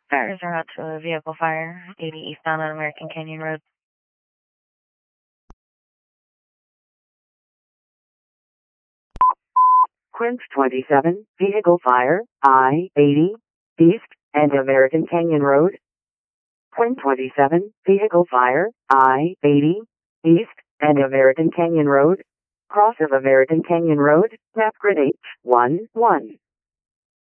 Fires are out to a vehicle fire, 80 eastbound on American Canyon Road. Quince 27, vehicle fire, I-80, east, and American Canyon Road. Quinn 27, vehicle fire, I-80, east, and American Canyon Road. Cross of American Canyon Road, map grid H11.